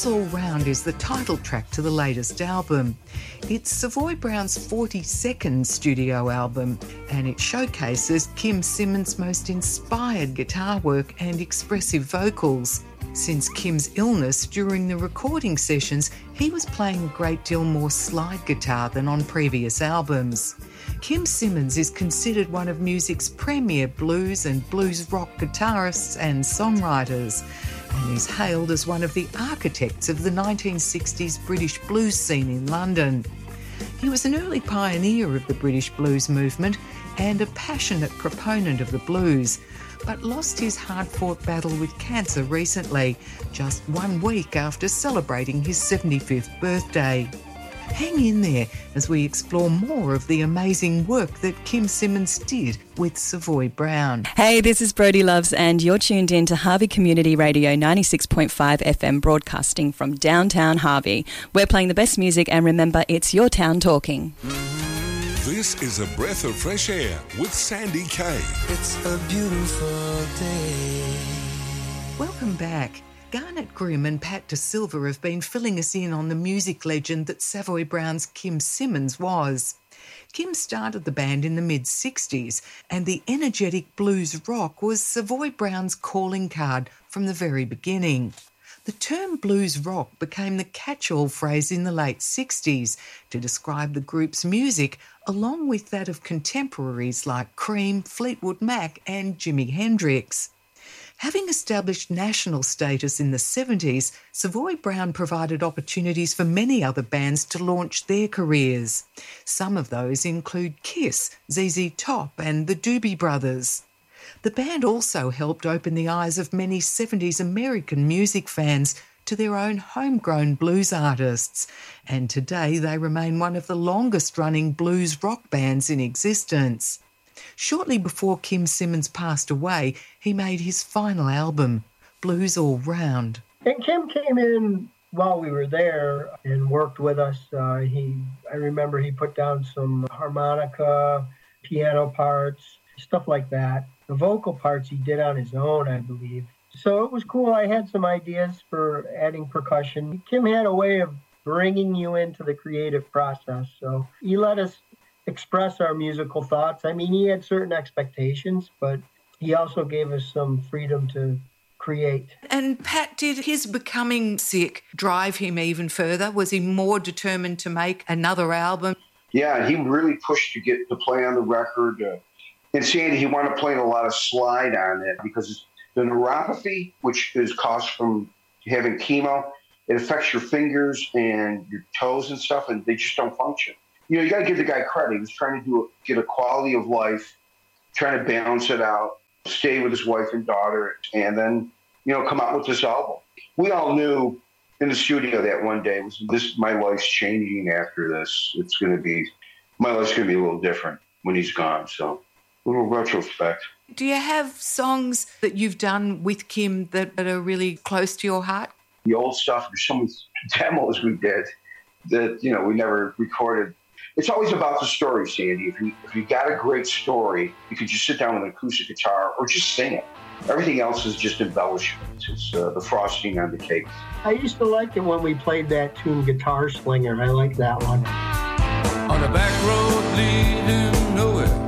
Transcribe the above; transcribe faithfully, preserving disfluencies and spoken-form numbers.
Blues All Round is the title track to the latest album. It's Savoy Brown's forty-second studio album, and it showcases Kim Simons' most inspired guitar work and expressive vocals. Since Kim's illness during the recording sessions, he was playing a great deal more slide guitar than on previous albums. Kim Simons is considered one of music's premier blues and blues rock guitarists and songwriters, and is hailed as one of the architects of the nineteen sixties British blues scene in London. He was an early pioneer of the British blues movement and a passionate proponent of the blues, but lost his hard-fought battle with cancer recently, just one week after celebrating his seventy-fifth birthday. Hang in there as we explore more of the amazing work that Kim Simons did with Savoy Brown. Hey, this is Brodie Loves, and you're tuned in to Harvey Community Radio ninety-six point five F M, broadcasting from downtown Harvey. We're playing the best music, and remember, it's your town talking. This is a breath of fresh air with Sandy Kay. It's a beautiful day. Welcome back. Garnet Grimm and Pat De Silva have been filling us in on the music legend that Savoy Brown's Kim Simons was. Kim started the band in the mid-sixties, and the energetic blues rock was Savoy Brown's calling card from the very beginning. The term blues rock became the catch-all phrase in the late sixties to describe the group's music, along with that of contemporaries like Cream, Fleetwood Mac and Jimi Hendrix. Having established national status in the seventies, Savoy Brown provided opportunities for many other bands to launch their careers. Some of those include Kiss, Z Z Top and the Doobie Brothers. The band also helped open the eyes of many seventies American music fans to their own homegrown blues artists, and today they remain one of the longest-running blues rock bands in existence. Shortly before Kim Simons passed away, he made his final album, Blues All Round. And Kim came in while we were there and worked with us. Uh, he, I remember he put down some harmonica, piano parts, stuff like that. The vocal parts he did on his own, I believe. So it was cool. I had some ideas for adding percussion. Kim had a way of bringing you into the creative process. So he let us express our musical thoughts. I mean, he had certain expectations, but he also gave us some freedom to create. And Pat, did his becoming sick drive him even further? Was he more determined to make another album? Yeah, he really pushed to get to play on the record. Uh, and Sandy, he wanted to play a lot of slide on it because the neuropathy, which is caused from having chemo, it affects your fingers and your toes and stuff, and they just don't function. You know, you got to give the guy credit. He was trying to do a, get a quality of life, trying to balance it out, stay with his wife and daughter, and then, you know, come out with this album. We all knew in the studio that one day, was this, my life's changing after this. It's going to be, my life's going to be a little different when he's gone. So a little retrospect. Do you have songs that you've done with Kim that, that are really close to your heart? The old stuff, there's some demos we did that, you know, we never recorded. It's always about the story, Sandy. If you if you got a great story, you could just sit down with an acoustic guitar or just sing it. Everything else is just embellishment. It's uh, the frosting on the cake. I used to like it when we played that tune, Guitar Slinger. I like that one. On the back road leading nowhere,